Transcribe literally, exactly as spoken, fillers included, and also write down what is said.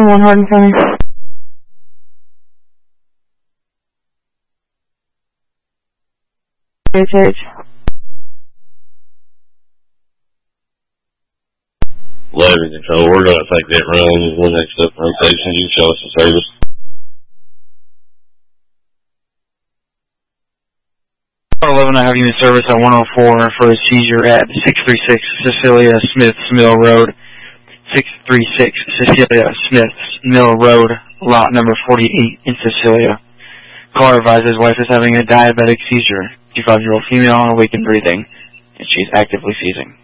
one Hardin County. H H. Levy control, we're going to take that run. We're next up rotation. You show us the service. eleven, I have you in service at one oh four for a seizure at six three six Cecilia Smith's Mill Road. six three six Cecilia Smith's Mill Road, lot number forty-eight in Cecilia. Caller advised his wife is having a diabetic seizure. fifty-five-year-old female, awakened breathing, and she's actively seizing.